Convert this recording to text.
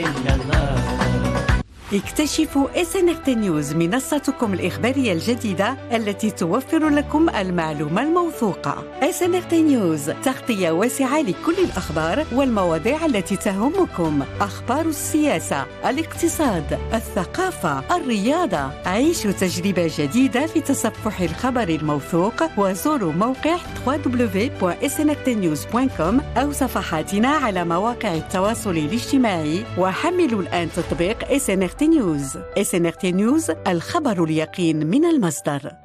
اكتشفوا SNRT News، منصتكم الإخبارية الجديدة التي توفر لكم المعلومة الموثوقة. SNRT News، تغطية واسعة لكل الأخبار والمواضيع التي تهمكم، أخبار السياسة، الاقتصاد، الثقافة، الرياضة. عيشوا تجربة جديدة في تصفح الخبر الموثوق، وزوروا موقع www.snrtnews.com أو صفحاتنا على مواقع التواصل الاجتماعي، وحملوا الآن تطبيق SNRT News. SNRT News، الخبر اليقين من المصدر.